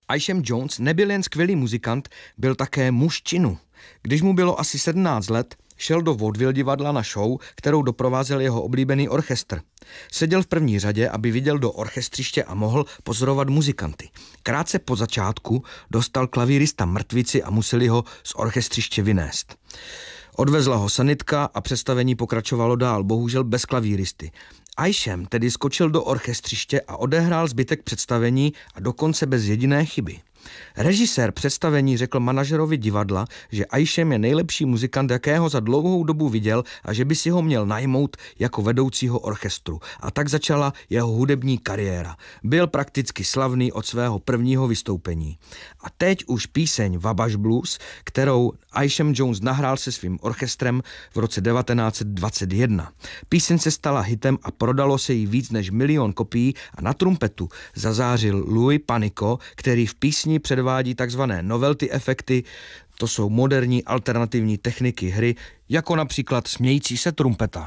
Isham Jones nebyl jen skvělý muzikant, byl také muž činu. Když mu bylo asi 17 let, šel do vaudeville divadla na show, kterou doprovázel jeho oblíbený orchestr. Seděl v první řadě, aby viděl do orchestřiště a mohl pozorovat muzikanty. Krátce po začátku dostal klavírista mrtvici a museli ho z orchestřiště vynést. Odvezla ho sanitka a představení pokračovalo dál, bohužel bez klavíristy. Isham tedy skočil do orchestřiště a odehrál zbytek představení a dokonce bez jediné chyby. Režisér představení řekl manažerovi divadla, že Isham je nejlepší muzikant, jakého za dlouhou dobu viděl a že by si ho měl najmout jako vedoucího orchestru. A tak začala jeho hudební kariéra. Byl prakticky slavný od svého prvního vystoupení. A teď už píseň Wabash Blues, kterou Isham Jones nahrál se svým orchestrem v roce 1921. Píseň se stala hitem a prodalo se jí víc než 1 000 000 kopií a na trumpetu zazářil Louis Panico, který v písni předvádí takzvané novelty efekty, to jsou moderní alternativní techniky hry, jako například smějící se trumpeta.